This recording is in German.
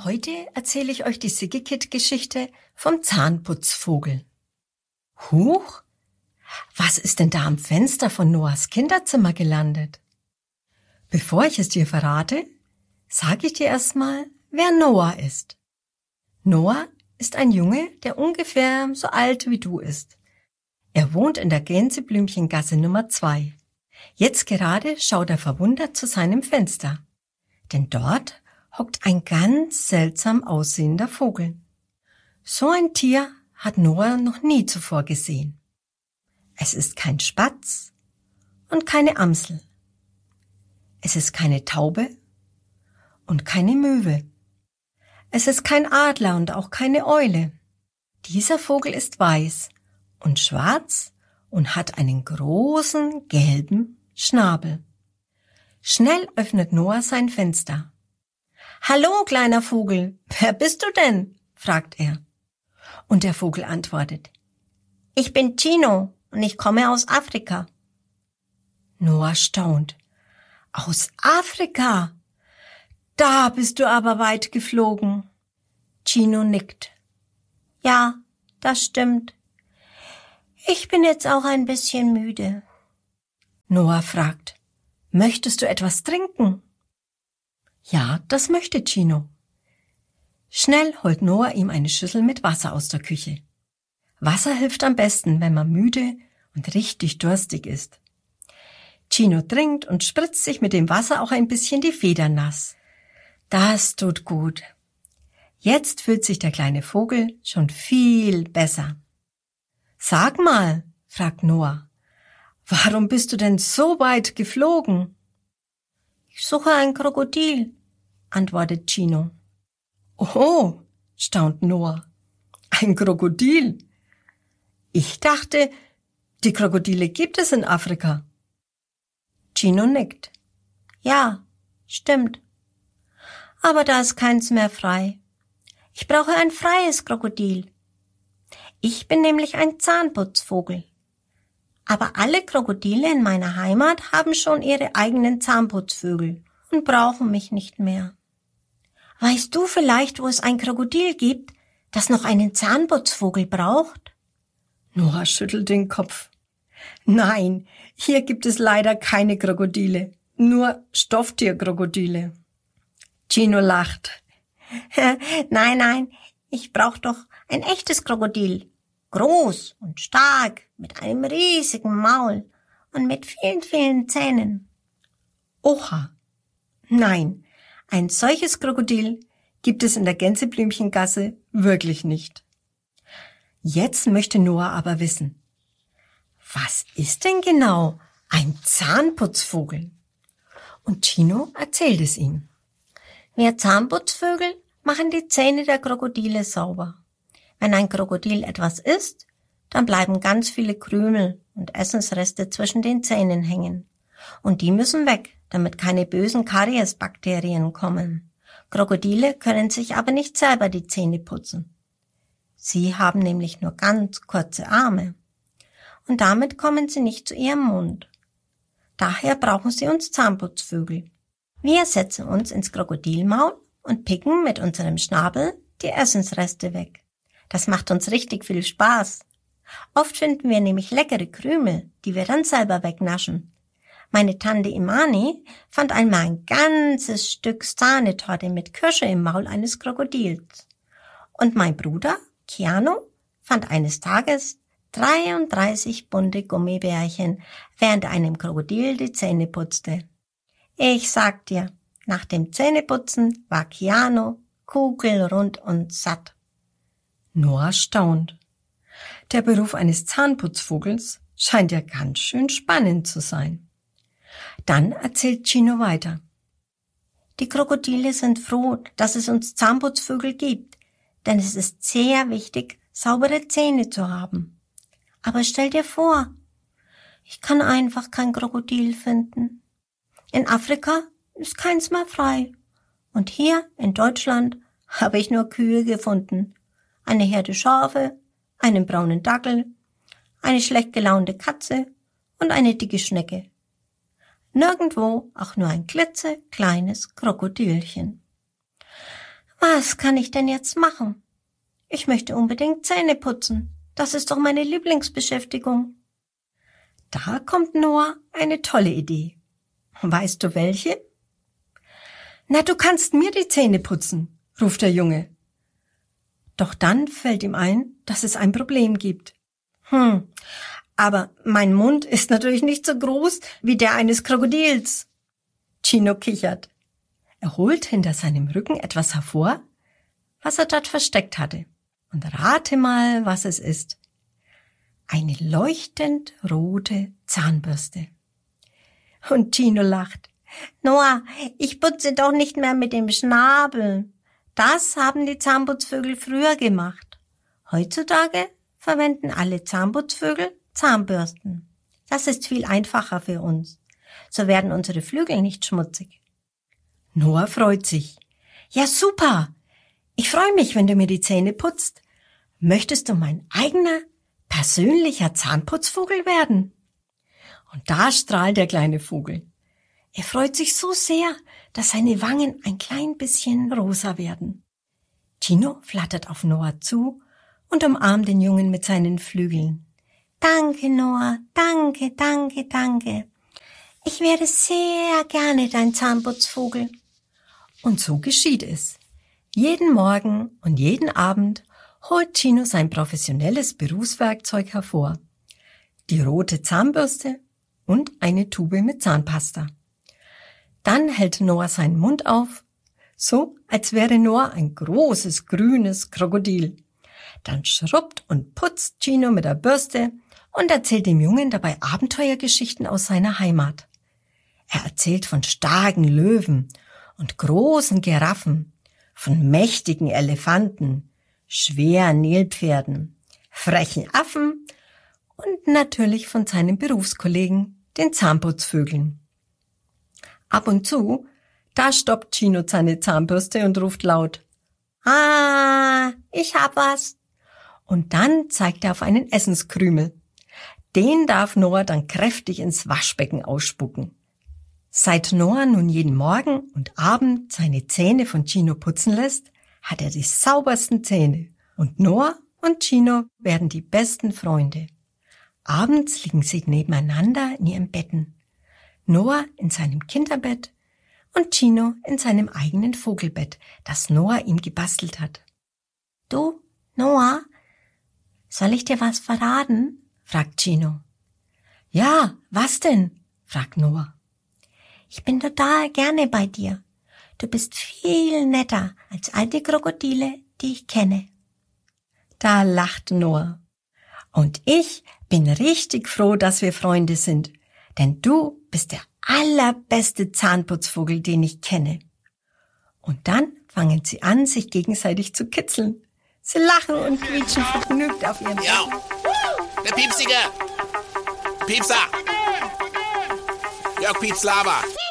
Heute erzähle ich euch die Siggekit-Geschichte vom Zahnputzvogel. Huch, was ist denn da am Fenster von Noahs Kinderzimmer gelandet? Bevor ich es dir verrate, sage ich dir erstmal, wer Noah ist. Noah ist ein Junge, der ungefähr so alt wie du ist. Er wohnt in der Gänseblümchengasse Nummer 2. Jetzt gerade schaut er verwundert zu seinem Fenster, denn dort hockt ein ganz seltsam aussehender Vogel. So ein Tier hat Noah noch nie zuvor gesehen. Es ist kein Spatz und keine Amsel. Es ist keine Taube und keine Möwe. Es ist kein Adler und auch keine Eule. Dieser Vogel ist weiß und schwarz und hat einen großen gelben Schnabel. Schnell öffnet Noah sein Fenster. »Hallo, kleiner Vogel, wer bist du denn?« fragt er. Und der Vogel antwortet, »Ich bin Chino und ich komme aus Afrika.« Noah staunt. »Aus Afrika? Da bist du aber weit geflogen.« Chino nickt. »Ja, das stimmt. Ich bin jetzt auch ein bisschen müde.« Noah fragt, »Möchtest du etwas trinken?« »Ja, das möchte Chino.« Schnell holt Noah ihm eine Schüssel mit Wasser aus der Küche. Wasser hilft am besten, wenn man müde und richtig durstig ist. Chino trinkt und spritzt sich mit dem Wasser auch ein bisschen die Federn nass. Das tut gut. Jetzt fühlt sich der kleine Vogel schon viel besser. »Sag mal«, fragt Noah, »warum bist du denn so weit geflogen?« »Ich suche ein Krokodil«, antwortet Chino. »Oh«, staunt Noah, »ein Krokodil? Ich dachte, die Krokodile gibt es in Afrika.« Chino nickt. »Ja, stimmt. Aber da ist keins mehr frei. Ich brauche ein freies Krokodil. Ich bin nämlich ein Zahnputzvogel. Aber alle Krokodile in meiner Heimat haben schon ihre eigenen Zahnputzvögel und brauchen mich nicht mehr. Weißt du vielleicht, wo es ein Krokodil gibt, das noch einen Zahnputzvogel braucht?« Noah schüttelt den Kopf. »Nein, hier gibt es leider keine Krokodile, nur Stofftierkrokodile.« Chino lacht. Nein, ich brauche doch ein echtes Krokodil. Groß und stark, mit einem riesigen Maul und mit vielen, vielen Zähnen. Oha! Nein, ein solches Krokodil gibt es in der Gänseblümchengasse wirklich nicht. Jetzt möchte Noah aber wissen, was ist denn genau ein Zahnputzvogel? Und Chino erzählt es ihm. Wir Zahnputzvögel machen die Zähne der Krokodile sauber. Wenn ein Krokodil etwas isst, dann bleiben ganz viele Krümel und Essensreste zwischen den Zähnen hängen. Und die müssen weg, damit keine bösen Kariesbakterien kommen. Krokodile können sich aber nicht selber die Zähne putzen. Sie haben nämlich nur ganz kurze Arme. Und damit kommen sie nicht zu ihrem Mund. Daher brauchen sie uns Zahnputzvögel. Wir setzen uns ins Krokodilmaul und picken mit unserem Schnabel die Essensreste weg. Das macht uns richtig viel Spaß. Oft finden wir nämlich leckere Krümel, die wir dann selber wegnaschen. Meine Tante Imani fand einmal ein ganzes Stück Sahnetorte mit Kirsche im Maul eines Krokodils. Und mein Bruder, Keanu, fand eines Tages 33 bunte Gummibärchen, während einem Krokodil die Zähne putzte. Ich sag dir, nach dem Zähneputzen war Keanu kugelrund und satt. Noah staunt. Der Beruf eines Zahnputzvogels scheint ja ganz schön spannend zu sein. Dann erzählt Chino weiter. Die Krokodile sind froh, dass es uns Zahnputzvögel gibt, denn es ist sehr wichtig, saubere Zähne zu haben. Aber stell dir vor, ich kann einfach kein Krokodil finden. In Afrika ist keins mehr frei. Und hier in Deutschland habe ich nur Kühe gefunden. Eine Herde Schafe, einen braunen Dackel, eine schlecht gelaunte Katze und eine dicke Schnecke. Nirgendwo auch nur ein klitzekleines Krokodilchen. Was kann ich denn jetzt machen? Ich möchte unbedingt Zähne putzen. Das ist doch meine Lieblingsbeschäftigung. Da kommt Noah eine tolle Idee. Weißt du welche? Na, du kannst mir die Zähne putzen, ruft der Junge. Doch dann fällt ihm ein, dass es ein Problem gibt. Aber mein Mund ist natürlich nicht so groß wie der eines Krokodils. Chino kichert. Er holt hinter seinem Rücken etwas hervor, was er dort versteckt hatte. Und rate mal, was es ist. Eine leuchtend rote Zahnbürste. Und Chino lacht. Noah, ich putze doch nicht mehr mit dem Schnabel. Das haben die Zahnputzvögel früher gemacht. Heutzutage verwenden alle Zahnputzvögel Zahnbürsten. Das ist viel einfacher für uns. So werden unsere Flügel nicht schmutzig. Noah freut sich. Ja, super. Ich freue mich, wenn du mir die Zähne putzt. Möchtest du mein eigener, persönlicher Zahnputzvogel werden? Und da strahlt der kleine Vogel. Er freut sich so sehr, dass seine Wangen ein klein bisschen rosa werden. Chino flattert auf Noah zu und umarmt den Jungen mit seinen Flügeln. Danke, Noah, danke, danke, danke. Ich wäre sehr gerne dein Zahnputzvogel. Und so geschieht es. Jeden Morgen und jeden Abend holt Chino sein professionelles Berufswerkzeug hervor. Die rote Zahnbürste und eine Tube mit Zahnpasta. Dann hält Noah seinen Mund auf, so als wäre Noah ein großes grünes Krokodil. Dann schrubbt und putzt Chino mit der Bürste und erzählt dem Jungen dabei Abenteuergeschichten aus seiner Heimat. Er erzählt von starken Löwen und großen Giraffen, von mächtigen Elefanten, schweren Nilpferden, frechen Affen und natürlich von seinen Berufskollegen, den Zahnputzvögeln. Ab und zu, da stoppt Chino seine Zahnbürste und ruft laut, ich hab was. Und dann zeigt er auf einen Essenskrümel. Den darf Noah dann kräftig ins Waschbecken ausspucken. Seit Noah nun jeden Morgen und Abend seine Zähne von Chino putzen lässt, hat er die saubersten Zähne. Und Noah und Chino werden die besten Freunde. Abends liegen sie nebeneinander in ihren Betten. Noah in seinem Kinderbett und Chino in seinem eigenen Vogelbett, das Noah ihm gebastelt hat. Du, Noah, soll ich dir was verraten? Fragt Chino. Ja, was denn? Fragt Noah. Ich bin total gerne bei dir. Du bist viel netter als all die Krokodile, die ich kenne. Da lacht Noah. Und ich bin richtig froh, dass wir Freunde sind, denn du bist der allerbeste Zahnputzvogel, den ich kenne. Und dann fangen sie an, sich gegenseitig zu kitzeln. Sie lachen und quietschen vergnügt auf ihren Ja, der Piepsige! Piepser! Jörg Piepslava!